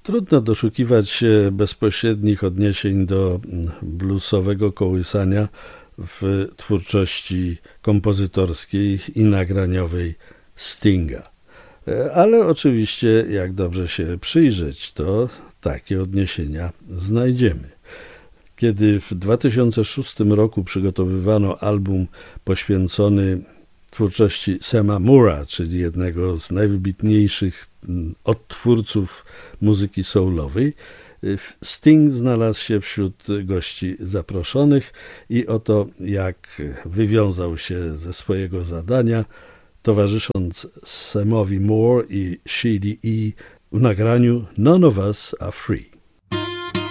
Trudno doszukiwać się bezpośrednich odniesień do bluesowego kołysania w twórczości kompozytorskiej i nagraniowej Stinga. Ale oczywiście, jak dobrze się przyjrzeć, to takie odniesienia znajdziemy. Kiedy w 2006 roku przygotowywano album poświęcony twórczości Sama Moore'a, czyli jednego z najwybitniejszych odtwórców muzyki soulowej, Sting znalazł się wśród gości zaproszonych i oto jak wywiązał się ze swojego zadania, towarzysząc Samowi Moore i Sheedy E w nagraniu None of Us Are Free.